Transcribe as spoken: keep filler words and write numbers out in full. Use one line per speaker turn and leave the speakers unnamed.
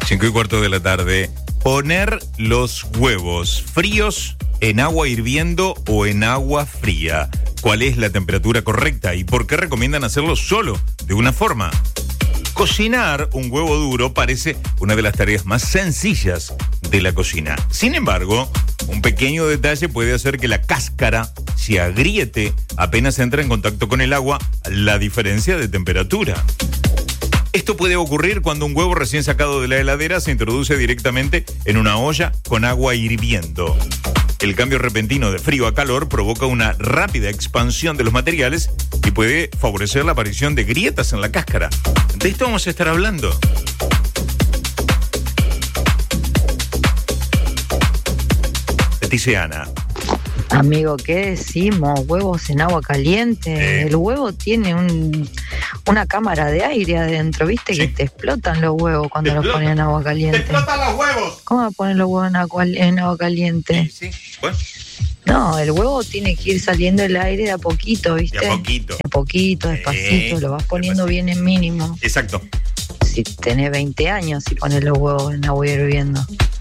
cinco y cuarto de la tarde. Poner los huevos fríos en agua hirviendo o en agua fría. ¿Cuál es la temperatura correcta y por qué recomiendan hacerlo solo, de una forma? Cocinar un huevo duro parece una de las tareas más sencillas de la cocina. Sin embargo, un pequeño detalle puede hacer que la cáscara se agriete apenas entra en contacto con el agua, la diferencia de temperatura. Esto puede ocurrir cuando un huevo recién sacado de la heladera se introduce directamente en una olla con agua hirviendo. El cambio repentino de frío a calor provoca una rápida expansión de los materiales y puede favorecer la aparición de grietas en la cáscara. De esto vamos a estar hablando. Dice Ana.
Amigo, ¿qué decimos? Huevos en agua caliente. Eh. El huevo tiene un, una cámara de aire adentro, ¿viste? Sí. Que te explotan los huevos cuando los ponen en agua caliente.
¡Te explotan los huevos!
¿Cómo ponen los huevos en agua, en agua caliente?
Sí, sí. Bueno.
No, el huevo tiene que ir saliendo el aire de a poquito, ¿viste?
De a poquito.
De a poquito, despacito, eh, lo vas poniendo despacito. Bien en mínimo.
Exacto.
Si tenés veinte años y pones los huevos en agua hirviendo.